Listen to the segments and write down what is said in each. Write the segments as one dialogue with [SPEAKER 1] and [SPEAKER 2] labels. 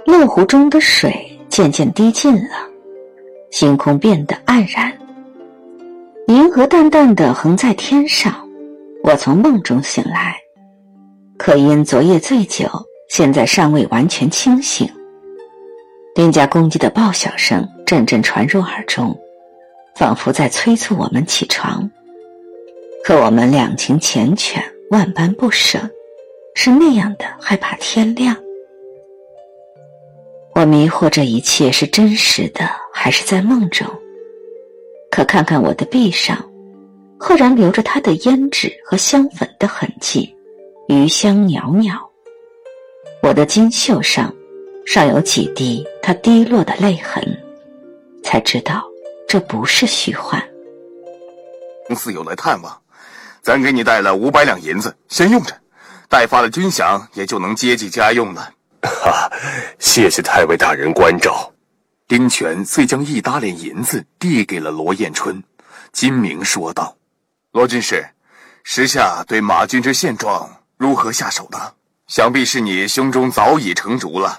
[SPEAKER 1] 漏湖中的水渐渐滴尽了，星空变得黯然，银河淡淡的横在天上。我从梦中醒来，可因昨夜醉酒，现在尚未完全清醒。邻家公鸡的报晓声阵阵传入耳中，仿佛在催促我们起床。可我们两情缱绻，万般不舍，是那样的害怕天亮。我迷惑这一切是真实的还是在梦中，可看看我的臂上，赫然留着他的胭脂和香粉的痕迹，余香袅袅。我的金袖上尚有几滴他滴落的泪痕，才知道这不是虚幻。
[SPEAKER 2] 四友来探望，咱给你带了500两银子，先用着，待发了军饷也就能接济家用了。
[SPEAKER 3] 谢谢太尉大人关照。丁权遂将1大连银子递给了罗彦春，金明说道：
[SPEAKER 2] 罗军师，时下对马军之现状如何下手呢？想必是你胸中早已成竹了。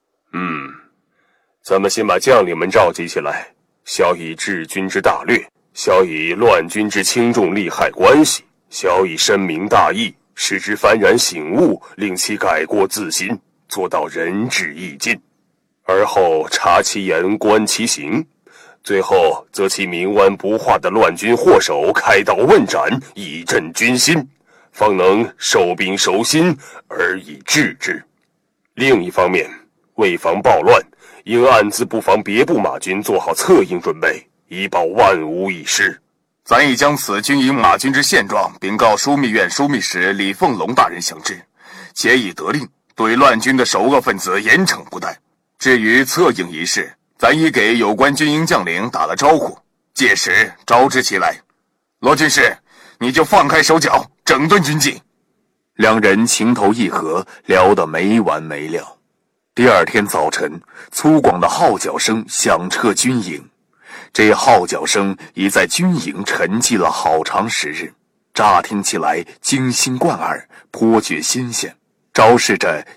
[SPEAKER 3] 咱们先把将领们召集起来，晓以治军之大略，晓以乱军之轻重利害关系，晓以深明大义，使之幡然醒悟，令其改过自新，做到仁至义尽。而后察其言，观其行，最后则其冥顽不化的乱军祸首开刀问斩，以振军心，方能收兵收心而以治之。另一方面，为防暴乱，应暗自布防别部马军做好策应准备，以保万无一失。
[SPEAKER 2] 咱已将此军营马军之现状禀告枢密院枢密使李凤龙大人详知，且已得令对乱军的首恶分子严惩不贷。至于策应一事，咱已给有关军营将领打了招呼，届时招之其来。罗军师，你就放开手脚，整顿军纪。
[SPEAKER 3] 两人情投意合，聊得没完没了。第二天早晨，粗犷的号角声响彻军营。这号角声已在军营沉寂了好长时日，乍听起来惊心贯耳，颇觉新鲜，昭示着